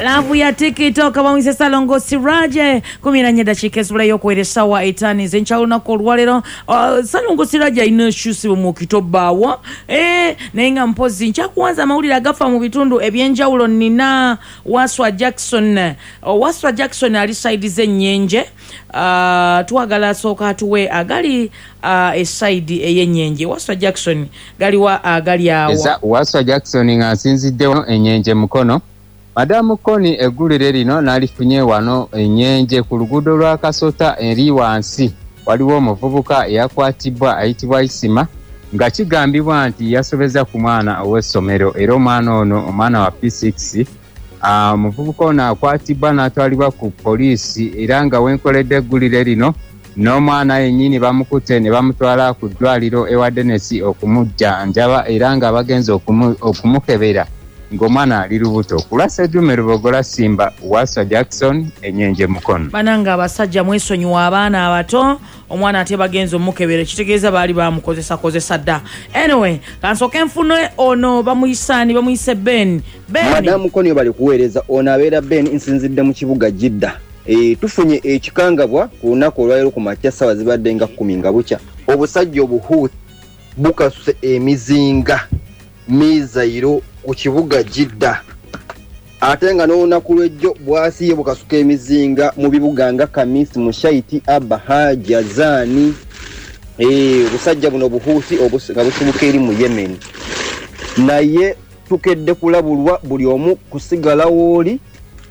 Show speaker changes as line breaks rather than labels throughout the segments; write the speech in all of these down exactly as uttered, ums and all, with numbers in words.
Alafu ya TikTok bamwise Salongo Siraje kumi na nne dakika ezibula y'okuweereza wa etani zenkyawulunako olwaleero. uh, Salongo Siraje alina shusi mu kitobawa eh naye nga mpozi nkyakuwanza amawulire agafa mu bitundu ebyenjawulo. Nina Waswa Jackson. uh, Waswa Jackson ali side z'ennyenje. Uh, tuwagala sooka tuwe agali uh, esaidi ey'ennyenje. Waswa Jackson galiwa agali awo.
Esa Waswa Jackson nga asinziddewo ennyenje mukono. Madamu Koni eggulire lino n'alifunye wano ennyenje ku luguudo lwa Kasota eri wansi. Waliwo omuvubuka eyakwatibwa ayitibwa Isima nga kigambibwa nti yasobeza ku mwana ow'essomero era omwana ono omwana wa P six. Omuvubuka ono akwatibwa n'atwalibwa ku poliisi era nga wenkoledde eggulire lino n'omwana yennyini bamukutte ne bamutwala ku ddwaliro ewa Denesi okumujjanjaba era nga bagenze okumukebera ng'omwana ali lubuto. Kulasa Juma Rubogola Simba, Waswa Jackson ennyenje mukono.
Bananga abasajja mwesonyiwa abaana abato omwana ate bagenze omukebera kitegeeza baali bamukozesa kozesa dda. Anyway kansoke nfune ono bamuyisani bamuyise Ben Ben
Madamu Koni bali kuweereza ono abeera Ben nsinzidde mu kibuga Jidda. E, tufunye ekikangabwa ku lunaku olwaleero ku makya ssaawa zibadde nga kkumi nga bukya. Obusajja obuhuuti bukasuse emizinga mizairo ku kibuga Jidda. Ate nga n'olunaku lw'ejjo bwasiye bukasuka emizinga mu bibuga nga Kamisi, Mushaiti, Abba, Haji, Azani. Eh, obusajja buno buhuuti nga busibuka eri mu Yemen. Naye tukedde kulabulwa buli omu kusigala wooli.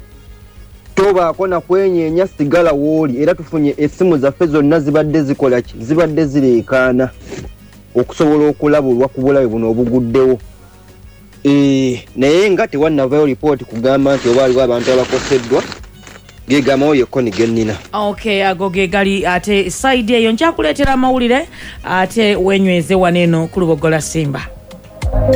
Tobaako na kwenyeenya sigala wooli. Era tufunye essimu zaffe zonna zibadde zikola ki? Zibadde zireekaana okusobola okulabulwa ku bulabe buno obuguddewo. Eh, naye nga tewannavayo report kugamba nti oba aliwo abantu abakoseddwa. Gegamawo yekoni gennina.
Okay, ago ge gali ate side eyo nkyakuleetera amawulire ate wenyweze waneno ku Lubogola Simba.